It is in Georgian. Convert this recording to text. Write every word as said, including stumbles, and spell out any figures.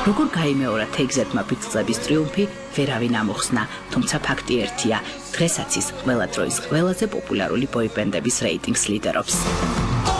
როგორ გაიმეორა თეიგზეთმა ფიქსლების ტრიუმფი, ვერავინ ამოხსნა, თუმცა ფაქტი ერთია, დღესაც ის ყველა დროის ყველაზე პოპულარული ბოიბენდების რეიტინგს ლიდერობს.